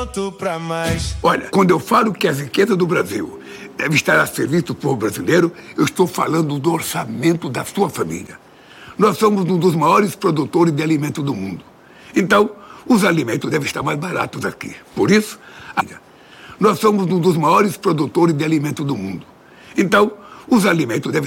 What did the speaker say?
Pra mais. Olha, quando eu falo que a riqueza do Brasil deve estar a serviço do povo brasileiro, eu estou falando do orçamento da sua família. Nós somos um dos maiores produtores de alimentos do mundo. Então, os alimentos devem estar mais baratos aqui. Por isso, nós somos um dos maiores produtores de alimentos do mundo. Então, os alimentos devem